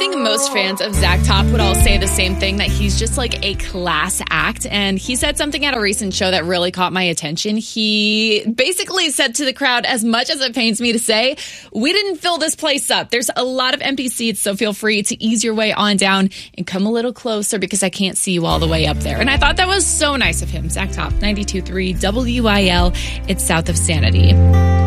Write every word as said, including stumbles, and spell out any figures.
think most fans of Zach Top would all say the same thing, that he's just like a class act. And he said something at a recent show that really caught my attention. He basically said to the crowd, as much as it pains me to say, we didn't fill this place up. There's a lot of empty seats, so feel free to ease your way on down and come a little closer because I can't see you all the way up there. And I thought that was so nice of him. Zach Top, ninety-two point three W I L. It's south of Sanity.